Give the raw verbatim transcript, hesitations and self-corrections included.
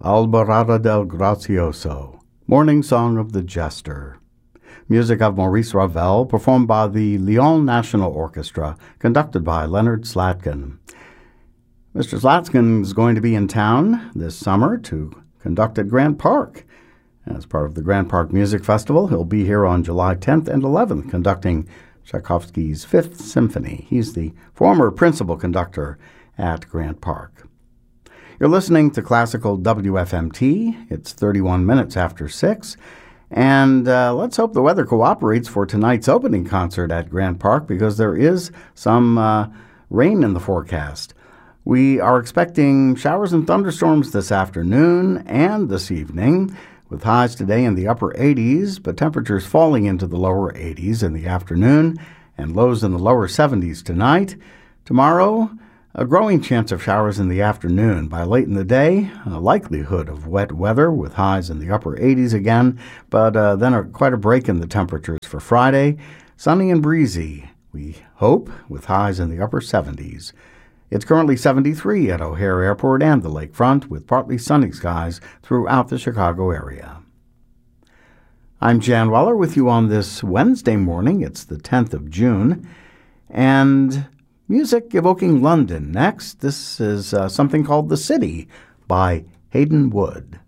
Alborada del Gracioso, Morning Song of the Jester. Music of Maurice Ravel, performed by the Lyon National Orchestra, conducted by Leonard Slatkin. Mister Slatkin is going to be in town this summer to conduct at Grant Park. As part of the Grant Park Music Festival, he'll be here on July tenth and eleventh conducting Tchaikovsky's Fifth Symphony. He's the former principal conductor at Grant Park. You're listening to Classical W F M T. It's thirty-one minutes after six. And uh, let's hope the weather cooperates for tonight's opening concert at Grant Park, because there is some uh, rain in the forecast. We are expecting showers and thunderstorms this afternoon and this evening, with highs today in the upper eighties, but temperatures falling into the lower eighties in the afternoon and lows in the lower seventies tonight. Tomorrow, a growing chance of showers in the afternoon. By late in the day, a likelihood of wet weather with highs in the upper eighties again, but uh, then a, quite a break in the temperatures for Friday. Sunny and breezy, we hope, with highs in the upper seventies. It's currently seventy-three at O'Hare Airport and the lakefront, with partly sunny skies throughout the Chicago area. I'm Jan Weller with you on this Wednesday morning. It's the tenth of June, and music evoking London next. This is uh, something called The City by Hayden Wood.